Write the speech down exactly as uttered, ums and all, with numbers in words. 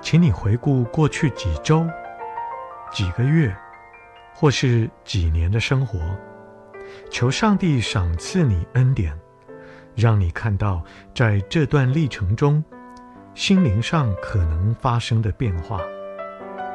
请你回顾过去几周、几个月，或是几年的生活，求上帝赏赐你恩典，让你看到在这段历程中，心灵上可能发生的变化。